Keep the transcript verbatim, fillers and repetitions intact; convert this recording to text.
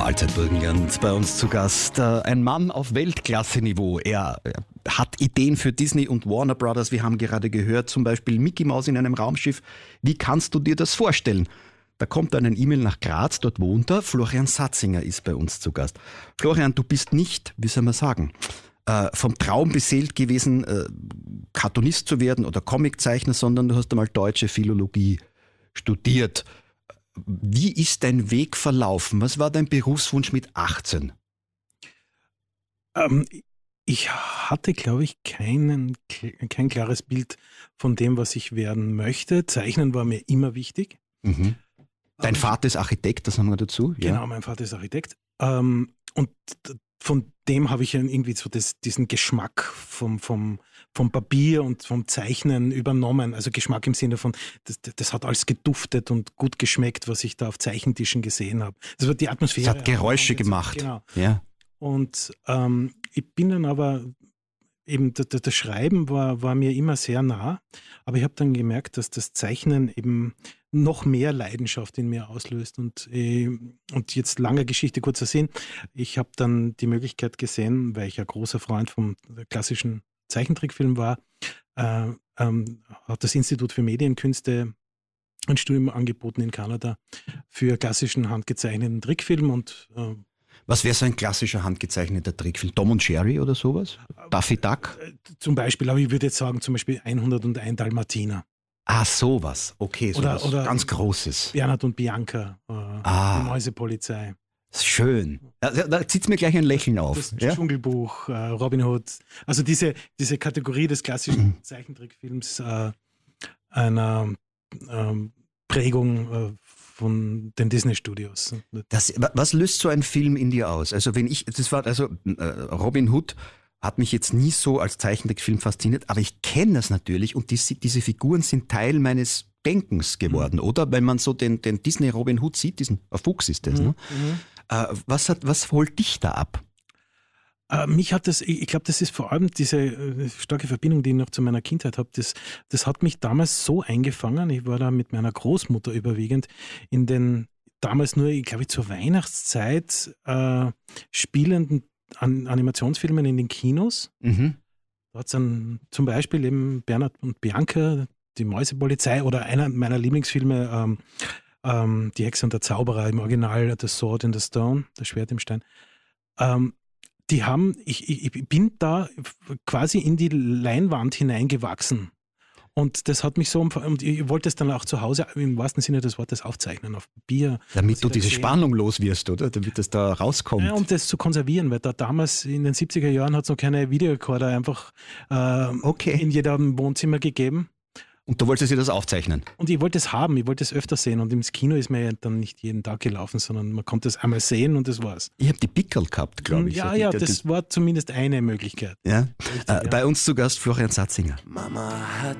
Mahlzeit Burgenland, bei uns zu Gast. Ein Mann auf Weltklasse-Niveau. Er hat Ideen für Disney und Warner Brothers. Wir haben gerade gehört, zum Beispiel Mickey Mouse in einem Raumschiff. Wie kannst du dir das vorstellen? Da kommt dann ein E-Mail nach Graz, dort wohnt er. Florian Satzinger ist bei uns zu Gast. Florian, du bist nicht, wie soll man sagen, äh, vom Traum beseelt gewesen, äh, Cartoonist zu werden oder Comiczeichner, sondern du hast einmal deutsche Philologie studiert. Wie ist dein Weg verlaufen? Was war dein Berufswunsch mit achtzehn? Ähm, ich hatte, glaube ich, keinen, kein klares Bild von dem, was ich werden möchte. Zeichnen war mir immer wichtig. Mhm. Dein Vater ist Architekt, das haben wir dazu. Genau, ja. Mein Vater ist Architekt. Ähm, und von dem habe ich irgendwie so das, diesen Geschmack vom, vom, vom Papier und vom Zeichnen übernommen. Also Geschmack im Sinne von, das, das hat alles geduftet und gut geschmeckt, was ich da auf Zeichentischen gesehen habe. Das war die Atmosphäre. Es hat Geräusche gemacht. Genau. Ja. Und ähm, ich bin dann aber, eben das, das Schreiben war, war mir immer sehr nah, aber ich habe dann gemerkt, dass das Zeichnen eben noch mehr Leidenschaft in mir auslöst. Und, äh, und jetzt lange Geschichte, kurzer Sinn. Ich habe dann die Möglichkeit gesehen, weil ich ein großer Freund vom klassischen Zeichentrickfilm war, äh, ähm, hat das Institut für Medienkünste ein Studium angeboten in Kanada für klassischen handgezeichneten Trickfilm. Und äh, was wäre so ein klassischer handgezeichneter Trickfilm? Tom und Jerry oder sowas? Daffy Duck? Äh, zum Beispiel, aber ich würde jetzt sagen, zum Beispiel hunderteins Dalmatiner. Ah, sowas. Okay, Oder- sowas oder- ganz Großes. Bernhard und Bianca, äh, Ah. die Mäusepolizei. Schön. Da, da zieht mir gleich ein Lächeln auf. Das Ja? Dschungelbuch, äh, Robin Hood. Also diese, diese Kategorie des klassischen Zeichentrickfilms äh, einer ähm, Prägung äh, von den Disney-Studios. Das, was löst so ein Film in dir aus? Also wenn ich, das war also äh, Robin Hood hat mich jetzt nie so als Zeichentrickfilm fasziniert, aber ich kenne das natürlich und die, diese Figuren sind Teil meines Denkens geworden, mhm. oder? Wenn man so den, den Disney Robin Hood sieht, diesen ein Fuchs ist das, Mhm. ne? Äh, was hat, was holt dich da ab? Äh, mich hat das, ich, ich glaube, das ist vor allem diese äh, starke Verbindung, die ich noch zu meiner Kindheit habe. Das, das hat mich damals so eingefangen. Ich war da mit meiner Großmutter überwiegend in den damals nur, ich glaube, zur Weihnachtszeit äh, spielenden An Animationsfilmen in den Kinos. Mhm. Da hat es dann zum Beispiel eben Bernhard und Bianca, die Mäusepolizei oder einer meiner Lieblingsfilme, ähm, ähm, Die Hexe und der Zauberer, im Original The Sword in the Stone, das Schwert im Stein. Ähm, die haben, ich, ich, ich bin da quasi in die Leinwand hineingewachsen. Und das hat mich so, und ich wollte es dann auch zu Hause im wahrsten Sinne des Wortes aufzeichnen, auf Papier. Damit du diese Spannung los wirst, oder? Damit das da rauskommt. Ja, um das zu konservieren, weil da damals in den siebziger Jahren hat es noch keine Videorekorder einfach äh, Okay. in jedem Wohnzimmer gegeben. Und du wolltest dir das aufzeichnen? Und ich wollte es haben, ich wollte es öfter sehen. Und ins Kino ist man ja dann nicht jeden Tag gelaufen, sondern man konnte es einmal sehen und das war's. Ich habe die Pickel gehabt, glaube ich. Ja, Die- ja, die- das war zumindest eine Möglichkeit. ja. Richtig, Äh, ja. Bei uns zu Gast Florian Satzinger. Mama hat